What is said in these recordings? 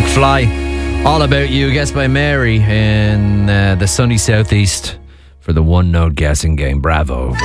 McFly, All About You, guessed by Mary in the sunny southeast for the one-note guessing game. Bravo.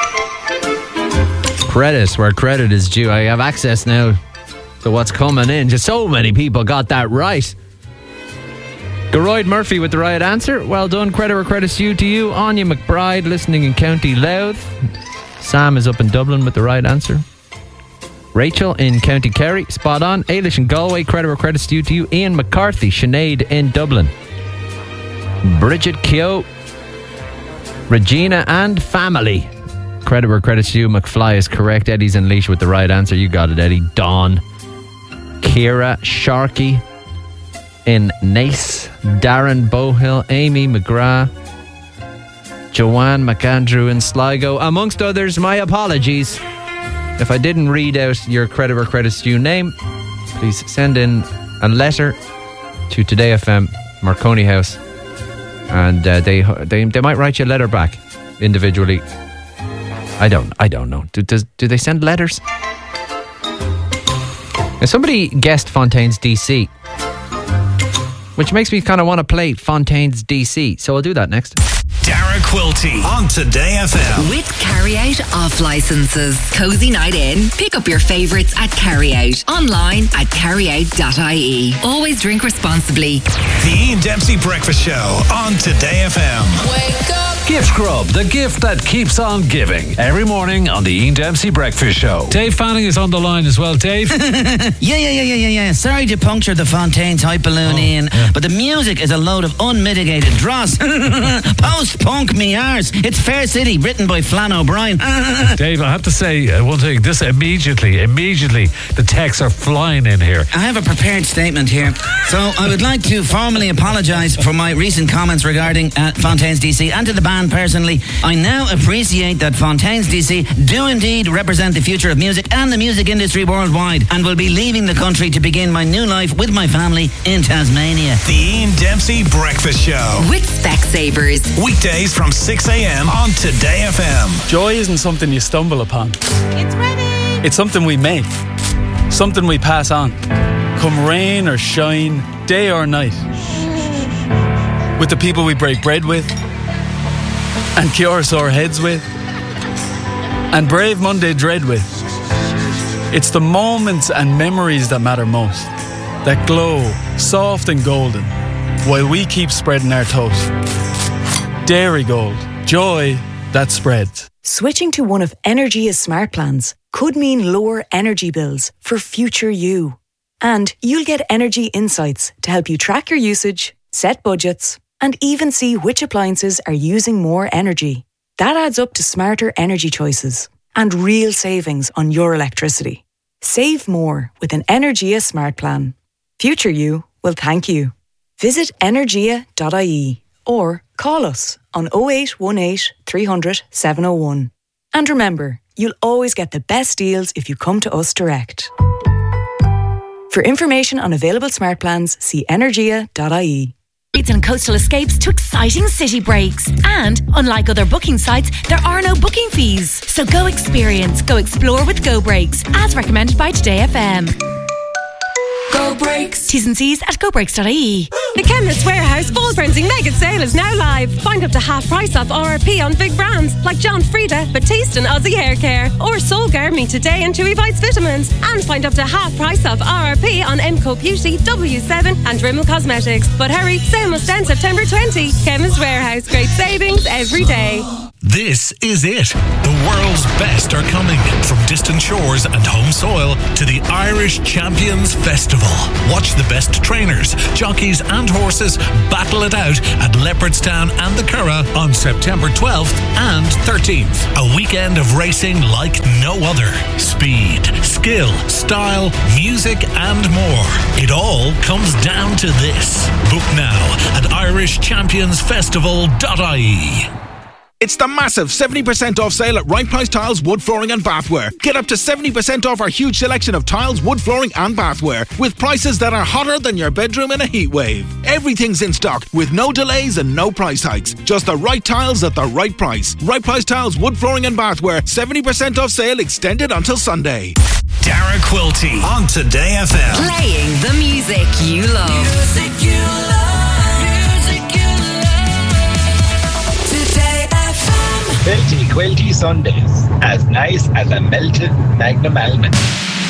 Credit where credit is due. I have access now to what's coming in. Just so many people got that right. Geroyd Murphy with the right answer. Well done. Credit where credit's due to you. Anya McBride listening in County Louth. Sam is up in Dublin with the right answer. Rachel in County Kerry, spot on. Ailish in Galway, credit where credit's due to you. Ian McCarthy, Sinead in Dublin. Bridget Keogh, Regina and family, credit where credit's due. McFly is correct. Eddie's in Laois with the right answer. You got it, Eddie. Dawn, Kira, Sharkey in Nace, Darren Bohill, Amy McGrath, Joanne McAndrew in Sligo, amongst others. My apologies if I didn't read out your credit where credit's due name. Please send in a letter to Today FM, Marconi House, and they might write you a letter back individually. I don't know. Do they send letters? Now, somebody guessed Fontaine's DC, which makes me kind of want to play Fontaine's DC, so I'll do that next. Dara Quilty on Today FM. With Carryout off licenses. Cozy night in. Pick up your favourites at Carryout. Online at carryout.ie. Always drink responsibly. The Ian Dempsey Breakfast Show on Today FM. Wake up. Gift Grub, the gift that keeps on giving. Every morning on the Ian Dempsey Breakfast Show. Dave Fanning is on the line as well. Dave? Yeah. Sorry to puncture the Fontaine's hype balloon, Ian, but the music is a load of unmitigated dross. Post-punk me arse. It's Fair City, written by Flann O'Brien. Dave, I have to say one thing. This immediately, the texts are flying in here. I have a prepared statement here. So I would like to formally apologise for my recent comments regarding Fontaine's DC and to the band personally. I now appreciate that Fontaine's DC do indeed represent the future of music and the music industry worldwide, and will be leaving the country to begin my new life with my family in Tasmania. The Ian Dempsey Breakfast Show. With Specsavers. Weekdays from 6 a.m. on Today FM. Joy isn't something you stumble upon. It's ready. It's something we make. Something we pass on. Come rain or shine, day or night. With the people we break bread with, and cure sore heads with, and brave Monday dread with. It's the moments and memories that matter most, that glow soft and golden, while we keep spreading our toast. Dairy Gold, joy that spreads. Switching to one of Energia's smart plans could mean lower energy bills for future you. And you'll get energy insights to help you track your usage, set budgets, and even see which appliances are using more energy. That adds up to smarter energy choices and real savings on your electricity. Save more with an Energia smart plan. Future you will thank you. Visit energia.ie or call us on 0818 300 701. And remember, you'll always get the best deals if you come to us direct. For information on available smart plans, see energia.ie. And coastal escapes to exciting city breaks. And unlike other booking sites, there are no booking fees. So go explore with Go Breaks, as recommended by Today FM. Go Breaks. T's and C's at gobreaks.ie. The Chemist Warehouse Fall Frenzy Mega Sale is now live. Find up to half price off RRP on big brands like John Frieda, Batiste and Aussie Hair Care, or Solgar Meet Today and Chewy Bites Vitamins. And find up to half price off RRP on MCO Beauty, W7 and Rimmel Cosmetics. But hurry, sale must end September 20. Chemist Warehouse, great savings every day. This is it. The world's best are coming from distant shores and home soil to the Irish Champions Festival. Watch the best trainers, jockeys and horses battle it out at Leopardstown and the Curragh on September 12th and 13th. A weekend of racing like no other. Speed, skill, style, music and more. It all comes down to this. Book now at irishchampionsfestival.ie. It's the massive 70% off sale at Right Price Tiles, Wood Flooring and Bathware. Get up to 70% off our huge selection of tiles, wood flooring and bathware with prices that are hotter than your bedroom in a heat wave. Everything's in stock with no delays and no price hikes. Just the right tiles at the right price. Right Price Tiles, Wood Flooring and Bathware. 70% off sale extended until Sunday. Dara Quilty on Today FM. Playing the music you love. Music you love. Music you love. Today FM. Quilty Sundays. As nice as a melted Magnum almond.